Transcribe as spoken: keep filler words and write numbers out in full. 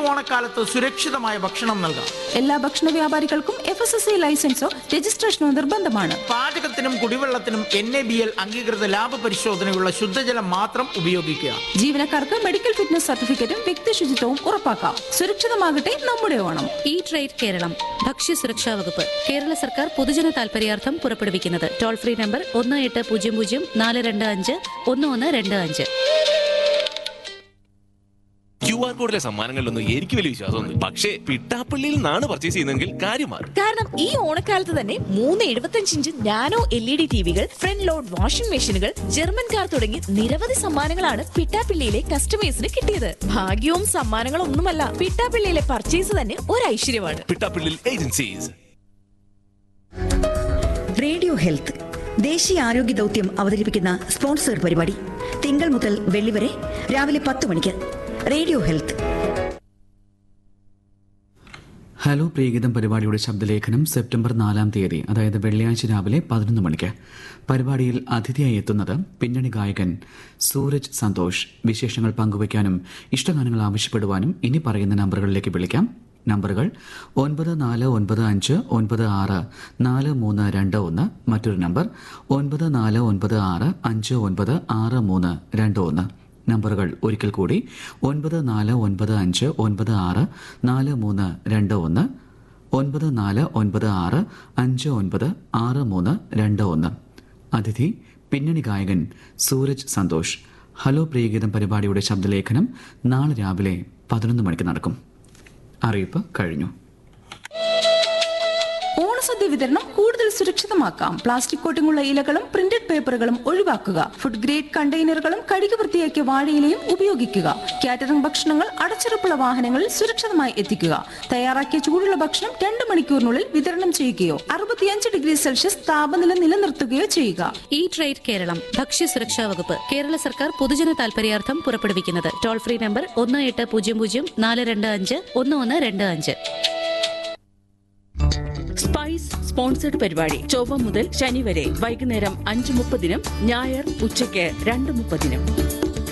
ഓണക്കാലത്ത് സുരക്ഷിതമായ ഭക്ഷണം നൽകാം. എല്ലാ ഭക്ഷണ വ്യാപാരികൾക്കും എഫ് എസ് എസ് ഐ ലൈസൻസോ രജിസ്ട്രേഷനോ നിർബന്ധമാണ്. പാചകത്തിനും കുടിവെള്ളത്തിനും എൻ എ ബി എൽ അംഗീകൃത ലാഭ പരിശോധനയുള്ള ശുദ്ധജലം മാത്രം ഉപയോഗിക്കുക. ജീവനക്കാർക്ക് മെഡിക്കൽ ഫിറ്റ്നസ് സർട്ടിഫിക്കറ്റും വ്യക്തി ശുചിത്വവും ഉറപ്പാക്കാം. സുരക്ഷിതമാകട്ടെ നമ്മുടെ ഓണം. ഈ ട്രേഡ് കേരളം ഭക്ഷ്യ സുരക്ഷാ വകുപ്പ് കേരള സർക്കാർ പൊതുജന താൽപര്യാർത്ഥം പുറപ്പെടുവിക്കുന്നത്. ടോൾ ഫ്രീ നമ്പർ ഒന്ന് എട്ട് പൂജ്യം പൂജ്യം നാല് രണ്ട് അഞ്ച് ഒന്ന് ഒന്ന് രണ്ട് അഞ്ച്. ക്യു ആർ കോഡിലെ സമ്മാനങ്ങളിലൊന്നും എനിക്ക് വലിയ വിശ്വാസമൊന്നും, പക്ഷേ പിട്ടാപ്പള്ളിയിൽ നിന്നാണ് പർച്ചേസ് ചെയ്യുന്നതെങ്കിൽ കാര്യം മാറും. കാരണം ഈ ഓണക്കാലത്ത് തന്നെ മൂന്ന് എഴുപത്തഞ്ച് inch nano L E D ടിവികൾ, front load washing മെഷീനുകൾ, ജർമ്മൻ കാർ തുടങ്ങി നിരവധി സമ്മാനങ്ങളാണ് പിട്ടാപ്പള്ളിയിലെ കസ്റ്റമേഴ്സിന് കിട്ടിയത്. ഭാഗ്യവും സമ്മാനങ്ങളും ഒന്നുമല്ല, പിട്ടാപ്പള്ളിയിലെ പർച്ചേസ് തന്നെ ഒരു ഐശ്വര്യമാണ്. പിട്ടാപ്പള്ളിയിൽ ഏജൻസീസ്. റേഡിയോ ഹെൽത്ത് ദേശീയ ആരോഗ്യ ദൗത്യം അവതരിപ്പിക്കുന്ന സ്പോൺസർ പരിപാടി തിങ്കൾ മുതൽ വെള്ളി വരെ രാവിലെ പത്ത് മണിക്ക്. Radio health. ഹലോ പ്രിയഗീതം പരിപാടിയുടെ ശബ്ദലേഖനം സെപ്റ്റംബർ നാലാം തീയതി, അതായത് വെള്ളിയാഴ്ച രാവിലെ പതിനൊന്ന് മണിക്ക്. പരിപാടിയിൽ അതിഥിയായി എത്തുന്നത് പിന്നണി ഗായകൻ സൂരജ് സന്തോഷ്. വിശേഷങ്ങൾ പങ്കുവയ്ക്കാനും ഇഷ്ടഗാനങ്ങൾ ആവശ്യപ്പെടുവാനും ഇനി പറയുന്ന നമ്പറുകളിലേക്ക് വിളിക്കാം. നമ്പറുകൾ ഒൻപത് നാല് ഒൻപത് അഞ്ച് ഒൻപത് ആറ് നാല് മൂന്ന് രണ്ട് ഒന്ന്, മറ്റൊരു നമ്പർ ഒൻപത് നാല് ഒൻപത് ആറ് അഞ്ച് ഒൻപത് ആറ് മൂന്ന് രണ്ട് ഒന്ന്. നമ്പറുകൾ ഒരിക്കൽ കൂടി ഒൻപത് നാല് ഒൻപത് അഞ്ച് ഒൻപത് ആറ് നാല് മൂന്ന് രണ്ട് ഒന്ന്, ഒൻപത് നാല് ഒൻപത് ആറ് അഞ്ച് ഒൻപത് ആറ് മൂന്ന് രണ്ട് ഒന്ന്. അതിഥി പിന്നണി ഗായകൻ സൂരജ് സന്തോഷ്. ഹലോ പ്രിയഗീതം പരിപാടിയുടെ ശബ്ദലേഖനം നാളെ രാവിലെ പതിനൊന്ന് മണിക്ക് നടക്കും. അറിയിപ്പ് കഴിഞ്ഞു. ഓണസദ്യ വിതരണം കൂടുതൽ സുരക്ഷിതമാക്കാം. പ്ലാസ്റ്റിക് കോട്ടിങ്ങുള്ള ഇലകളും പ്രിന്റഡ് പേപ്പറുകളും ഒഴിവാക്കുക. ഫുഡ് ഗ്രേഡ് കണ്ടെയ്നറുകളും കഴുകി വൃത്തിയാക്കിയ വാഴയിലയും ഉപയോഗിക്കുക. കാറ്ററിംഗ് ഭക്ഷണങ്ങൾ അടച്ചുറപ്പുള്ള വാഹനങ്ങളിൽ സുരക്ഷിതമായി എത്തിക്കുക. തയ്യാറാക്കിയ ചൂടുള്ള ഭക്ഷണം രണ്ട് മണിക്കൂറിനുള്ളിൽ വിതരണം ചെയ്യുകയോ അറുപത്തിയഞ്ച് ഡിഗ്രി സെൽഷ്യസ് താപനില നിലനിർത്തുകയോ ചെയ്യുക. ഈ ട്രേഡ് കേരളം ഭക്ഷ്യ സുരക്ഷാ വകുപ്പ് കേരള സർക്കാർ പൊതുജന താൽപര്യാർത്ഥം പുറപ്പെടുവിക്കുന്നത്. ടോൾ ഫ്രീ നമ്പർ ഒന്ന് എട്ട് പൂജ്യം പൂജ്യം നാല് രണ്ട് അഞ്ച് ഒന്ന് ഒന്ന് രണ്ട് അഞ്ച്. സ്പൈസ് സ്പോൺസർഡ് പരിപാടി ചൊവ്വ മുതൽ ശനി വരെ വൈകുന്നേരം അഞ്ച് മുപ്പതിനും ഞായർ ഉച്ചയ്ക്ക് രണ്ട് മുപ്പതിനും.